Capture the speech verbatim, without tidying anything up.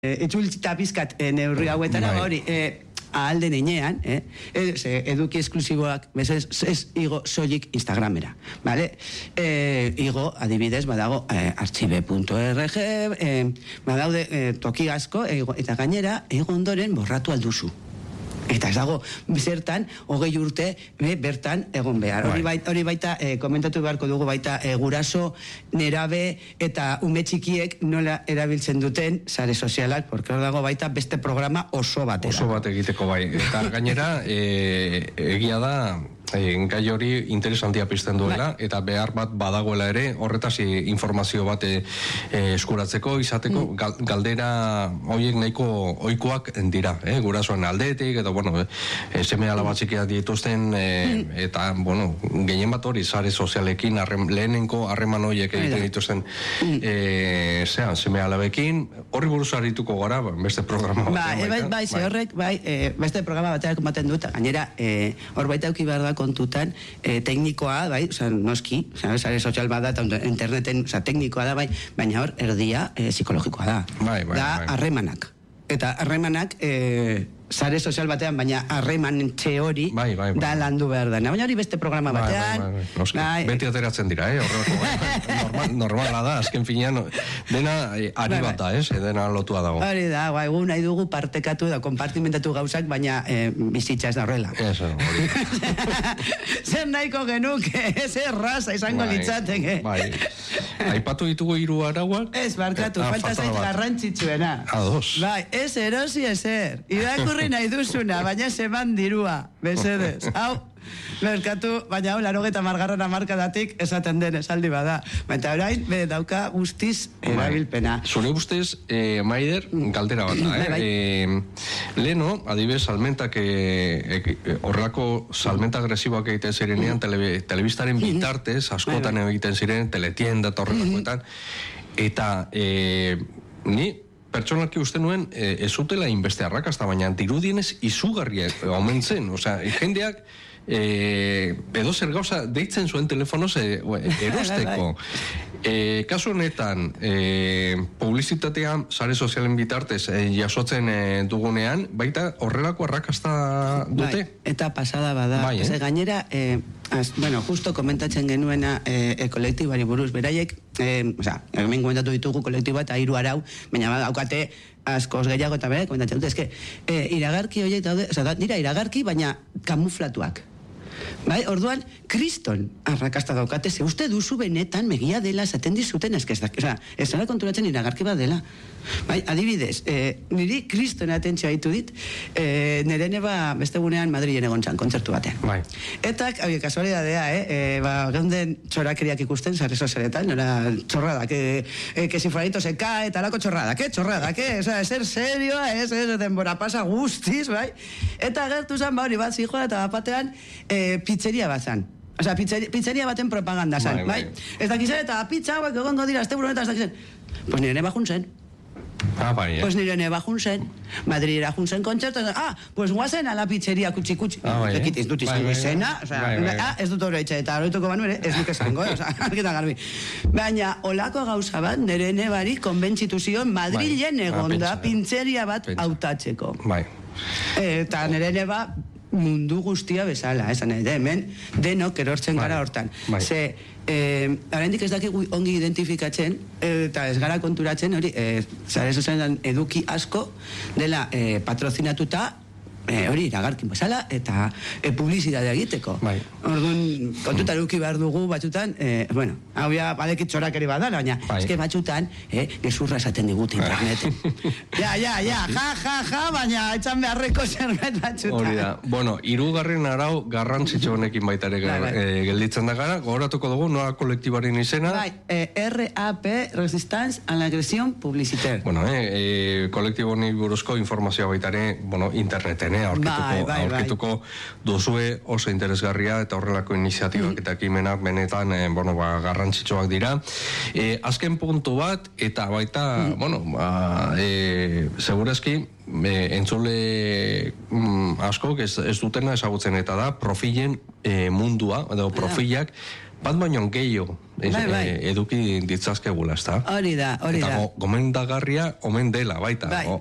Itzultzita pizkat neurri hauetara, hori, ahal denean, eh? eduki esklusiboak, ez, ez igo soilik Instagramera, vale? Eh, igo, adibidez, badago eh, archive punto org, eh, badaude eh, toki asko, eh, eta gainera, ego ondoren borratu alduzu. Eta ez dago, zertan, hogei urte, eh, bertan egon behar. Hori baita, hori baita eh, komentatu beharko dugu baita eh, guraso, nerabe eta ume txikiek nola erabiltzen duten sare sozialak, porque hor dago baita beste programa oso batera. Oso bat egiteko bai. Eta gainera, eh, egia da, E, gai hori interesantia pizten duela, bai. Eta behar bat badagoela ere, horretaz informazio bat e, eskuratzeko, izateko, mm. gal, galdera horiek nahiko ohikoak dira, eh? Gurasoen aldetik, eta, bueno, e, seme alaba txikiak dituzten, e, mm. eta, bueno, gehien bat hori, sare sozialekin, arrem, lehenenko harreman horiek egiten dituzten, mm. e, zean, seme alabekin, horri buruz harituko gara, beste programa bat. Bai, bai, bai, ze horrek, bai, e, beste programa baterak ematen dut, gainera, e, hor baita auki behar da kontutan, eh, teknikoa, bai, oza, noski, oza, sare sozial bat da, eta interneten, oza, teknikoa da, bai, baina hor, erdia, eh, psikologikoa da. Bai, bai, da, bai. harremanak. Eta harremanak, eh, sare sozial batean, baina harreman txe hori, bai, bai, bai. da landu behar da. Baina hori beste programa batean. Bai, bai, bai, bai. Bai, beti ateratzen dira, eh? Horreko, normal, normala da, azken finean, dena eh, ari bat da, eh? Dena lotua dago. Hori da, bai, gu nahi dugu partekatu da, konpartimentatu gauzak, baina eh, bizitza ez da horrela. Eso, hori. Zer nahiko genuke, ez erraza izango bai, litzateke. Bai, aipatu ditugu hiru arauak? Ez, barkatu, eh, falta zait garrantzitsuena. Ados. Bai, ez erosi ezer. Irakurri nahi duzuna, baina zeman dirua, besedez. Hau, merkatu, baina hau, larogeta margarrana markadatik esaten den esaldi bada. Baina orain, be, dauka guztiz erabilpena. Zure ustez, eh, Maider, galdera bat da, eh? Bai, bai. eh Leno, adibes, salmentak, eh, eh, horrelako salmenta agresiboak egiten zirenean, tele, telebistaren bitartez, askotan bai, bai. egiten ziren, teletienda, torrelakoetan, eta eh, ni, pertsonalki uste nuen, e, ez zutela inbeste arrakasta, baina dirudienez izugarria omen zen. Osea, jendeak e, edo zer gauza deitzen zuen telefonoz e, erosteko. E, kasu honetan, e, publizitatean, sare sozialen bitartez e, jasotzen e, dugunean, baita horrelako arrakasta dute? Bai, eta pasada bada. Bai, eh? Gainera, e, az, bueno, justo komentatzen genuena e, e, kolektibari buruz, beraiek, e, oza, hemen komentatu ditugu kolektiba eta hiru arau, baina daukate askoz gehiago eta bere, komentatzen dute, eske, e, iragarki horiek daude, oza, da, dira iragarki, baina kamuflatuak. Bai, orduan, kriston arrakasta daukate, ze uste duzu benetan megia dela esaten dizuten, eske, oza, ez zara konturatzen iragarki bat dela. Bai, adibidez, eh, niri kriston atentzioa ditu dit, eh, nire neba beste gunean Madrilen egon txan, kontzertu batean. Bai. Eta, hau, kasualidadea, eh, eh, ba, geunden txorakeriak ikusten, sare sozialetan, nora txorradak, eh, eh, que si fueradito se cae, talako txorradak, eh, txorradak, eh, oza, eser serioa, ez, ez, denbora pasa guztiz, bai, eta gertu zan, ba, hori bat, zijoa, eta batean, eh, pizzeria bat zan. Osea, pizzeria, pizzeria baten propaganda zan, bai? bai? Ez dakizan, eta pizza hauek egongo dira, azte burunetan, ez dakizan. Pues nire neba juntzen. Ah, bai, eh? Pues nire neba juntzen. Madrilera juntzen kontzertu, ah, pues guazen a la pizzeria kutsi-kutsi. Ah, bai, eh? Ez dut izango bai, izena, osea, bai, bai. ah, ez dut hori eta horretuko banu ere, ez duk esango, eh? Osea, argita garbi. Baina, olako gauza bat, nire nebari konbentzitu zion, Madrilen egon da, pizzeria bat hautatzeko. Bai. Eta nire neba mundu guztia bezala, esan edo, hemen denok erortzen gara hortan. Bai. Ze, eh, oraindik ez dakik ongi identifikatzen, eta ez gara konturatzen, hori, eh, sare sozialetan eduki asko dela eh, patrozinatuta, eh, hori, iragarkin bezala, eta eh, publizitatea egiteko. Bai. Orduan, kontutan eduki behar dugu batzutan, eh, bueno, hau ya badekit txorakeri badala, baina, bai. eske batzutan, eh, gezurra esaten digut interneten. ja, ja, ja, ja, ja, ja, baina etxan beharreko zerbait batzutan. Hori da. Bueno, hirugarren arau garrantzitsu honekin baita ere bai, bai. e, gelditzen da gara, gogoratuko dugu, noa kolektibaren izena? Bai, eh, R A P, Resistance a la Agresión Publicitaire. Bueno, eh, eh, kolektibo honi buruzko informazioa baita ere, bueno, interneten, eh, aurkituko, bai, bai, aurkituko bai. duzue oso interesgarria eta horrelako iniziatibak mm. eta ekimenak benetan, eh, bueno, ba, garrantzitsuak dira. Eh, azken puntu bat, eta baita, mm. bueno, ba, eh, segurazki, E, entzule mm, asko ez, ez dutena ezagutzen eta da profilen e, mundua edo profilak bat baino gehiago ez, Bai, bai. eh, eduki ditzazkegula, ezta? Hori da, hori Eta da. go, gomendagarria omen dela, baita. Bai. O,